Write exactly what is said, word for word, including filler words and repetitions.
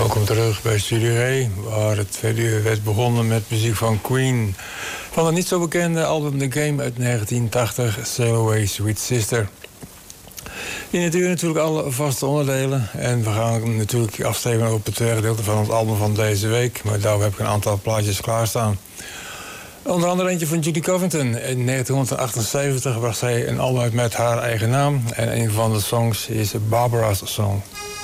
Welkom terug bij Studio Ray, waar het tweede uur werd begonnen met muziek van Queen. Van het niet zo bekende album The Game uit negentien tachtig, Sail Away Sweet Sister. In het uur natuurlijk alle vaste onderdelen. En we gaan natuurlijk afstemmen op het tweede gedeelte van het album van deze week. Maar daar heb ik een aantal plaatjes klaarstaan. Onder andere eentje van Judy Covington. In negentien achtenzeventig bracht zij een album uit met haar eigen naam. En een van de songs is Barbara's Song.